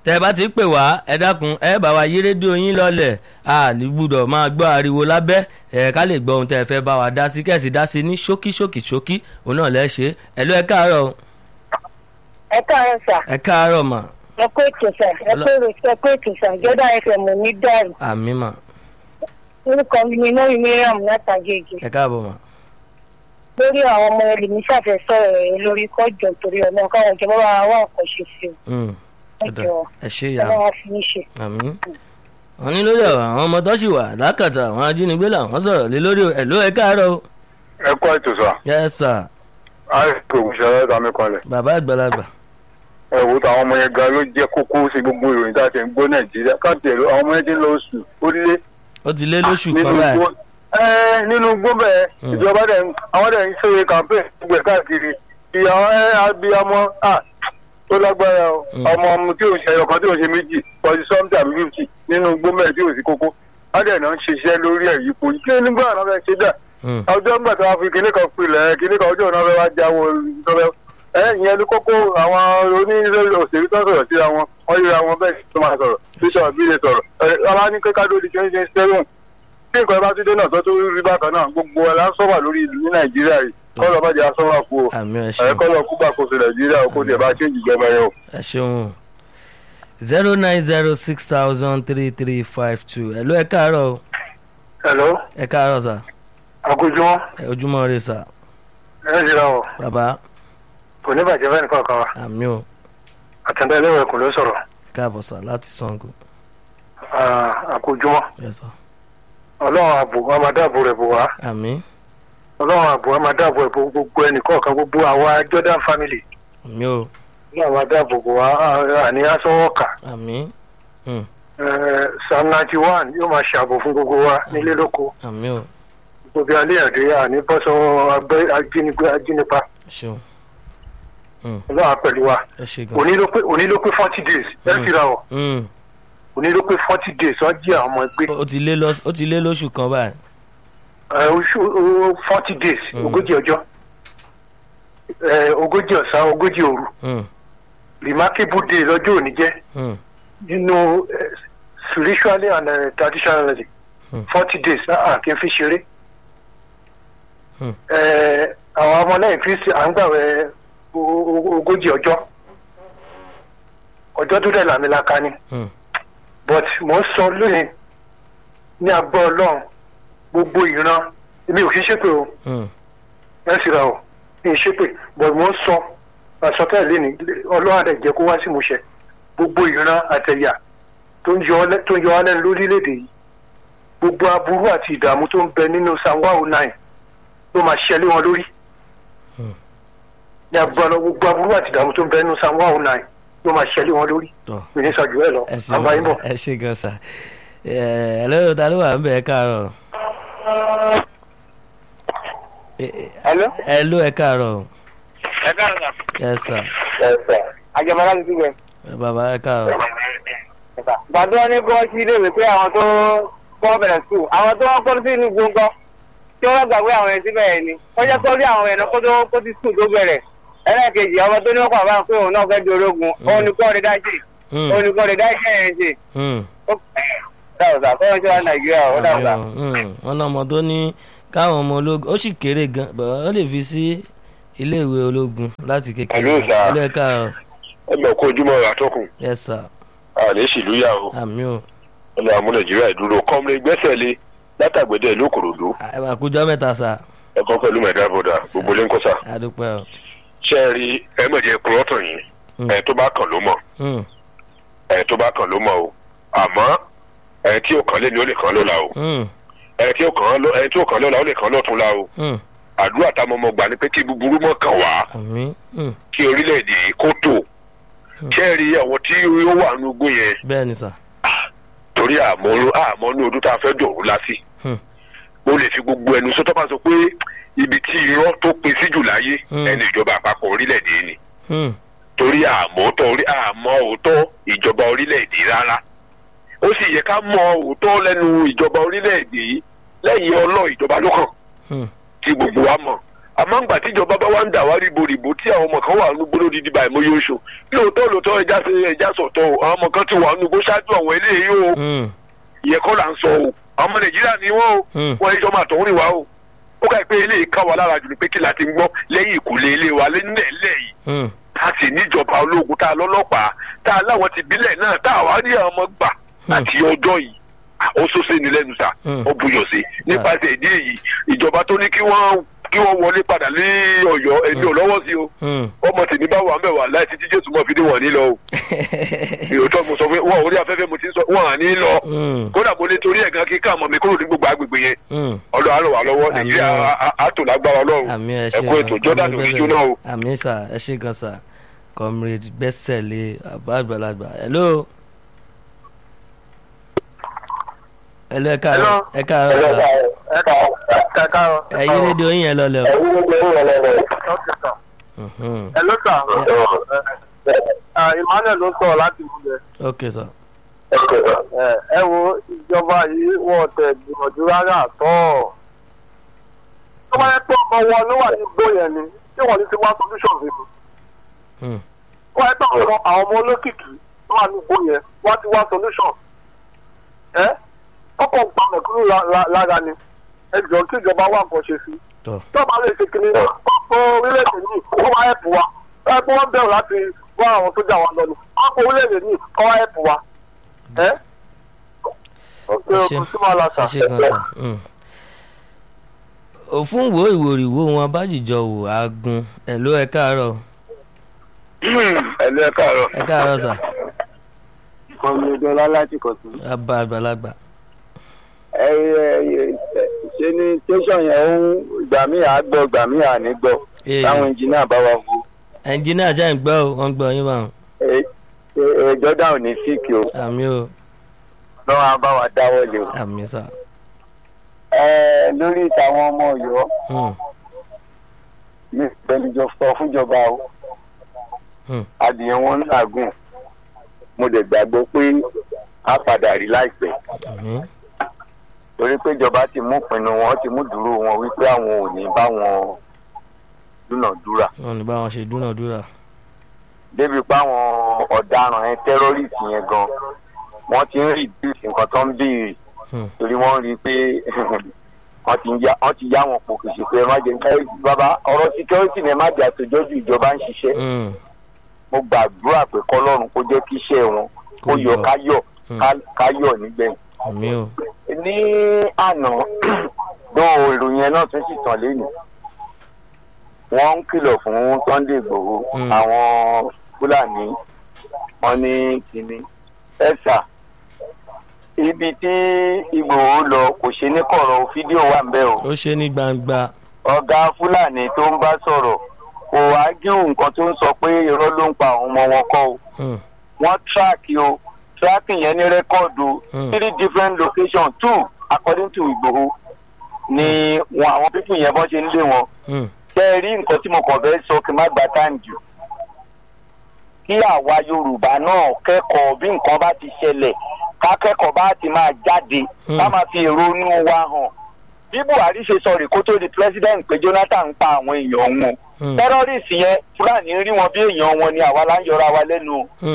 tẹ́ bá ti pè wá ẹ dákun ẹ bá wa yí rédíò yín lọ́lẹ̀ a ní gbúdọ̀ máa gbọ́ ariwo lábẹ́ ká lè gbọ́ ohun tẹ́ ẹ fẹ́ bá wa dá sí kẹ́sì dá sí ní ṣókí òun náà lẹ́ ṣe ẹ ló ẹ káàárọ̀. ẹ káàárọ̀ sà. ẹ káàárọ̀ mà. ẹ kó ètò sà ẹ kó ètò sà jọ́dá fm ní dàrú. àmì mà. orúkọ mi ni mọ́rí miriam látàgége. ẹ káàbọ̀ mà. lórí àwọn ọmọ ẹlẹ́mi ṣàfẹ́sọ̀ rẹ̀ lórí kọ́jọ torí ọmọ káwọn ìjọba wa wà kọ́ ṣe sí o. ẹ ṣe ìyá ọlọ́wọ́ fi ń ṣe. àmì. wọ́n ní lórí ọ̀rọ̀ àwọn ọmọ tó ṣì wà lákàtà àwọn ajínigbé làwọn sọ̀rọ̀ lé lórí ẹ̀ ló ẹ káàárọ̀. ẹ kọ́ ètò sà. yes sir. àìsàn òṣèré ẹ̀dá mi kanlẹ̀. bàbá àgbàlagbà. ẹ wo táwọn ọmọ yẹn gan ló jẹ́ kókó sí gbogbo ìròyìn tá a ti ń gbọ́ nàìjíríà káàkiri ẹ̀rọ àwọn ọmọ yẹn ti ń lọ oṣù ó lé. ó ti lé lóṣù kan báyìí. nínú gbọ́bẹ̀ ìjọba àwọn dẹ̀ ń ṣe campaign gbogbo ẹ̀ káàkiri ìyàwó abiyamọ tó lágbára ọmọ tí ò ń ṣe ọkàn tí ò ń ṣe méjì forty something àbí 50 nínú gbọ́bẹ̀ tí ò sí kókó adẹ̀ náà ń ṣiṣẹ́ lórí ẹ̀ yípo kí nígbà náà fẹ́ ṣe dà ọjọ́ ńgbà tó wá fi kíní kan pilẹ̀ kíní kan ọjọ́ náà fẹ́ wá jáwọ́ lọ́fẹ́ ìyẹn ní kókó àwọn onírúurú òṣèré tó ń sọ̀rọ̀ síra wọn wọ́n yíra wọn bẹ́ẹ̀ tó máa sọ̀rọ̀ títọ̀ bí lè sọ̀rọ̀ ọlá ní kẹ́kádó di 2027 tí nǹkan bá tún dé náà tó tó rí bákan náà gbogbo ẹ̀ láńsọ́wà lórí ìlú ní nàìjíríà yìí kọ́lọ̀ bá jẹ́ asọ́wà kú o kọ́lọ̀ kú gbàkóso nàìjíríà o kò tiẹ̀ bá ṣéǹjì ìjọba yẹn o. ẹ ṣeun 090603352 ẹ ló ẹ káàárọ̀. hello. ẹ káàárọ̀ sà. àkójúmọ́. ojúmọ́ rẹ sà. ẹ ṣe ra o. bàbá. kò ní bàjẹ́ fẹ́ẹ́ nìkan kan wa. àmì o. àtẹ̀ndá ẹlẹ́wọ̀n ẹ̀kún ló sọ̀rọ̀. káàbọ̀ sà láti Ṣàngó. àkójúmọ́. yes sir. ọlọ́run ààbò wa máa dáàbò rẹ̀ bò wá. àmì. ọlọ́run ààbò wa máa dáàbò rẹ̀ bò gbogbo ẹnìkọ̀ọ̀kan gbogbo àwa Jordan family. àmì o. ọlọ́run máa dáàbò bò wá àní asọ́wọ́ kà. àmì. Psalm 91 yóò máa ṣàbò fún gbogbo wa nílé lóko. àmì o. gbogbo alẹ́ àdéhà àní bọ́sọ̀ ajínipa. ṣeun. ọlọ́run pẹ̀lú wa. ẹ ṣe gan. òní ló pé 40 days ẹ fi ra ọ. òní ló pé 40 days wọ́n jí àwọn ọmọ ẹgbẹ́. ó ti lé lóṣù kan báyìí. oṣù 40 days ogójì ọjọ́ ogójì ọ̀sán ogójì òru remarkable day lọ́jọ́ òní jẹ́ nínú spiritually and traditionally 40 days kí n fi ṣeré. àwọn ọmọlẹ́yìn kristi à ń gbàwẹ̀ ogójì ọjọ́ tó dẹ̀ làmìlaka ni but mo ń sọ lónìí ní agbọ́ ọlọ́run gbogbo ìran èmi ò kí ń ṣépè o ẹ sì ra o ní ìṣépè but mo ń sọ àsọtẹ́lẹ̀ ní ọlọ́run àdẹ̀jẹ́ kó wá sí mo ṣe gbogbo ìran àtẹ̀yà tó ń yọ wá lẹ́nu lórílẹ̀‐èdè yìí gbogbo aburú àti ìdààmú tó ń bẹ nínú Psalm 109 ló máa ṣẹlẹ̀ wọn lórí ní agbára gbogbo aburú àti ìdààmú tó ń bẹ nínú Psalm 109 ló máa ṣẹlẹ̀ wọn lórí mi ní sàjù ẹ lọ àbáyé bọ̀. ẹ ṣe gan sa ẹ lọ́dọ̀ ta ló wà ń bẹ̀ ẹ káàárọ̀. ẹ ló ẹ káàárọ̀. ẹ káàárọ̀. yes sir. àjọmọ́lá ti dúró. bàbá ẹ káàárọ̀. gbàdúrà ní kí wọ́n ṣí iléèwé pé àwọn tó kọ́ bẹ̀rẹ̀ sùn àwọn tó wọ́n kọ́ sí inú gbóngàn tí wọ́n gbàgbé àwọn ẹ̀sìn bẹ̀rẹ̀ ni wọ́n jẹ́ kó rí àwọn ẹ̀nà kó ti sùn tó bẹ̀rẹ̀ ẹlẹ́ẹ̀kejì ọmọ tó ní wọ́n pàmò àwọn pé òun náà fẹ́ di ológun òun ni kọ́ ọ̀rẹ́ dáṣe òun ni kọ́ ọ̀rẹ́ dáṣe yẹn ṣe. wọ́n lọ́mọ tó ní káwọn ọmọ ológun ó sì kéré gan ó lè fi sí iléèwé ológun láti kékeré. ilé ẹ̀ka ọ̀. ẹ lọ kó ojúmọ́ àtọkùn. yes sir. àlẹ́ sílùú yà o. àmì o. ọlọ́ àmú nàìjíríà ìdúró kọ́mìnrin gbẹ́sẹ̀ lé látàgbẹ́dẹ́ ìlú Òkòròdú. àkójọ mẹ́ta sà. ẹ̀kọ́ pẹ̀lú mẹ̀dá bọ̀dà gbogbo lé ń kọ́ sà. adúpẹ́ o. ṣé ẹ rí ẹ̀mẹ̀jẹ̀ kúrọ́tọ̀ yìí ẹ̀ tó bá kàn ló mọ̀ ẹ̀ tó bá kàn ló mọ̀ o àmọ́ ẹ̀ tí ò kàn lé ni ó lè kàn lọ́la o ẹ̀ tí ò kàn lọ́la ó lè kàn lọ́tún la o àdúrà táwọn ọmọ gbà ní pé kí búburú mọ̀ kàn wá kí orílẹ̀-èdè yìí kó tò ṣé ẹ rí àwọn tí ó wà nínú igbó yẹn. bẹ́ẹ̀ ni sà. torí àmọ́ ní ọdún tá a fẹ́ dòrú lásì ó lè fi gbogbo ẹnu sọ́tọ́ bá sọ pé ibi tí irọ́ tó pin sí jù láyé ẹni ìjọba àpapọ̀ orílẹ̀-èdè ni torí àmọ́ òótọ́ ìjọba orílẹ̀-èdè rárá ó sì yẹ ká mọ òótọ́ lẹ́nu ìjọba orílẹ̀-èdè yìí lẹ́yìn ọlọ́ ìjọba ló kàn tí gbogbo wa mọ̀ àmọ́ ńgbà tíjọba bá wá ń dà wá ríboríbo tí àwọn ọmọ kan wà nínú gbóló dídí báyìí mo yóò ṣò lóòótọ́ ẹja sọ̀tọ̀ o àwọn ọmọ kan ti wà nínú gbó ṣáájú àwọn eléyìí o ìyẹn kọ́ là ń sọ o àwọn ọmọ nàìjíríà ni wọ́n o wọ́n ẹjọ́ máa tọ̀hún rìn wá o ó kà pé eléyìí ká wa lára jù ní pé kí la ti ń gbọ́ lẹ́yìn ìkùlé ilé wa nílẹ̀ yìí a sì níjọba ológun tá a lọ́lọ́pàá tá a láwọn ti bílẹ̀ náà tá a wá rí àwọn ọmọ gbà àti ọjọ́ yìí ó sọ́sẹ́ ní lẹ́nu sá ó buyọ̀ sí nípasẹ̀ ìdí èyí ìjọba tó ní kí wọ́n wọlé padà ní Ọ̀yọ́ ẹni ò lọ́wọ́ sí o ọmọ tèmi bá wà mẹ́wàá láì títí Jésù mọ́ fi dé wọ̀n ní lọ o ìròtọ́ mo sọ pé wọ́n orí afẹ́fẹ́ mo ti ń sọ wọ́n à ní lọ kódà mo lè torí ẹ̀gán kí ká mọ̀ mi kúrò ní gbogbo agbègbè yẹn ọlọ́ àrò wà lọ́wọ́ Nàìjíríà àtò lágbára Ọlọ́run ẹ̀kọ́ ètò Jordan òṣìṣẹ́ náà o. àmín sà ẹ ṣé gan sà comrade Gbẹ́sẹ̀lé àgbàlagbà hello. Hello, ẹ káàárọ̀ ẹ̀yin rédíò yín yẹn lọlẹ o. Hello sir. Emmanuel ló sọ láti múlẹ̀. ok sir. ẹ wo ìjọba yìí wọ́n tẹ̀ gbìyànjú rárá àtọ́. tó bá yẹ pé ọmọ wọn ló wà ní igbó yẹn ni tí wọ́n ní ti wá solution nínú. wọ́n yẹ pé àwọn ọmọ olókìkí tó wà ní igbó yẹn wọ́n ti wá solution. ọkọ̀ gba mẹ̀kúrú lára ni ẹjọ́ kí ìjọba wà nǹkan ṣe sí. tó bá lè ṣe kìnìún náà fún orílẹ̀-èdè ní wọ́n wá ẹ̀pù wa ẹ̀pù wọn bẹ̀rù láti wá àwọn tó jà wá lọ ni wọ́n fún orílẹ̀-èdè ní kọ́ wá ẹ̀pù wa. ẹ ṣe gan sa òfin wo ìwòrìwò wọn bá jìjọ wò ágùn ẹ ló ẹ káàárọ̀. ẹ káàárọ̀. ẹ káàárọ̀ sà. ọmọ ìjọba láti kọ̀ sí. abba àgbàlagbà. ṣe ni tẹsán yẹn ń gbà mí àgbọ̀ gbà mí àní gbọ́ táwọn ẹnjìnìá bá wa wo. ẹnjìnìá jẹ́ ń gbọ́ o wọ́n gbọ́ yín báwọn. Jordan ò ní síkì o. àmì o. lọ́wọ́ a bá wa dáwọ́ lé o. àmì sà. lórí ìtàwọn ọmọ Ọ̀yọ́ mi pẹ̀lú sọ fúnjọba o adìyẹ wọn ń làágùn mo dẹ̀ gbàgbọ́ pé a padà rí láìpẹ́ torí pé ìjọba ti mú pinnu wọn ti mú dúró wọn wípé àwọn ò ní bá wọn dúnàdúrà. wọn ò ní bá wọn ṣe dúnàdúrà. débi pé àwọn ọ̀daràn yẹn tẹ́rọ́rìsì yẹn gan wọ́n ti ń rí ìdíìsì nǹkan tó ń béèrè torí wọ́n rí i pé wọ́n ti yá wọn pò kìí ṣe pé ẹ má jẹ nǹkan bàbá ọ̀rọ̀ síkẹ́rìtì ni ẹ má jẹ àtòjọ́jú ìjọba ń ṣiṣẹ́ mo gbàdúrà pé kọ́lọ́run kó jẹ́ kí iṣẹ́ wọn kó yọ káyọ̀ nígbẹ̀yìn. ní àná tó ìròyìn ẹ náà tún sì tàn lẹ́nu wọ́n ń kìlọ̀ fún Sunday Igboho àwọn Fúlàní wọn ní kínní ẹ̀sà ibi tí Igboho lọ kò ṣe ní kọ̀rọ̀ fídíò wà ń bẹ̀ o. ó ṣe ní gbangba. ọ̀gá Fúlàní tó ń bá sọ̀rọ̀ kò ágíù nǹkan tó ń sọ pé irọ́ ló ń pa àwọn ọmọ wọn kọ́ o. wọ́n tíráàkì o tíráàkì yẹn ní rẹ́kọ̀dù 3 different locations 2 according to Igboho ni wọn àwọn pípù yẹn bọ́ ṣe ń lé wọn. ṣé ẹ rí nǹkan tí mo kàn fẹ́ sọ kí n má gba táìmù jù kí àwa Yorùbá náà kẹ́kọ̀ọ́ bí nǹkan bá ti ṣẹlẹ̀ ká kẹ́kọ̀ọ́ bá ti máa jáde ká máa fi èrò inú wa hàn bí Buhari ṣe sọ rè kó tó di president pé Jonathan ń pa àwọn èèyàn wọn terrorist yẹn Fúlàní rí wọn bí èèyàn wọn ni àwa là ń yọra wa lẹ́nu.